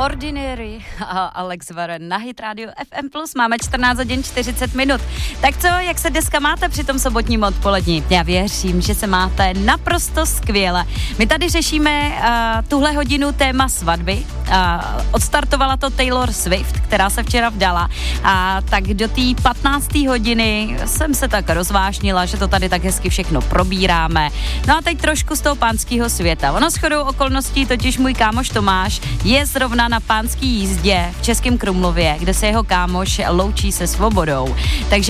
Ordinary a Alex Warren na Hit Radio FM+. Máme 14 hodin 40 minut. Tak co, jak se dneska máte při tom sobotním odpolední? Já věřím, že se máte naprosto skvěle. My tady řešíme tuhle hodinu téma svatby. Odstartovala to Taylor Swift, která se včera vdala. A tak do té 15. hodiny jsem se tak rozvášnila, že to tady tak hezky všechno probíráme. No a teď trošku z toho pánského světa. Ono shodou okolností totiž můj kámoš Tomáš je zrovna na pánský jízdě v Českém Krumlově, kde se jeho kámoš loučí se svobodou. Takže